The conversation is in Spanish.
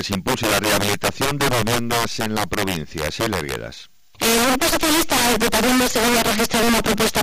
se impulse la rehabilitación de viviendas en la provincia. Sheila Hergueras. El Grupo Socialista de la Diputación de Segovia ha registrado una propuesta